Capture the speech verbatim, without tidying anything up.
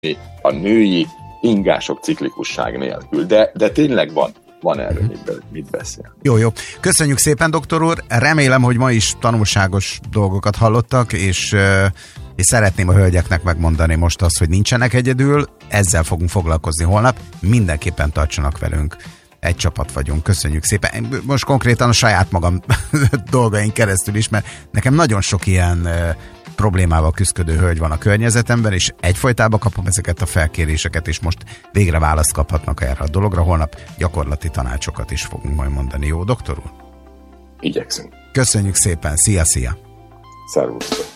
a női ingások ciklikusság nélkül, de, de tényleg van. Van erről mit, mit beszél. Jó, jó. Köszönjük szépen, doktor úr. Remélem, hogy ma is tanulságos dolgokat hallottak, és, és szeretném a hölgyeknek megmondani most azt, hogy nincsenek egyedül. Ezzel fogunk foglalkozni holnap. Mindenképpen tartsanak velünk. Egy csapat vagyunk. Köszönjük szépen. Most konkrétan a saját magam dolgaink keresztül is, mert nekem nagyon sok ilyen problémával küzdködő hölgy van a környezetemben, és egyfolytában kapom ezeket a felkéréseket, és most végre választ kaphatnak erre a dologra. Holnap gyakorlati tanácsokat is fogunk majd mondani. Jó, doktor úr? Igyekszünk. Köszönjük szépen. Szia, szia! Szervusztok!